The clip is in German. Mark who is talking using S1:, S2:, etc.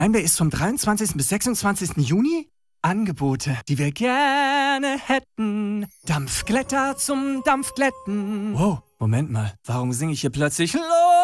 S1: Einmal ist vom 23. bis 26. Juni Angebote, die wir gerne hätten. Dampfglätter zum Dampfglätten. Wow, Moment mal, warum singe ich hier plötzlich los?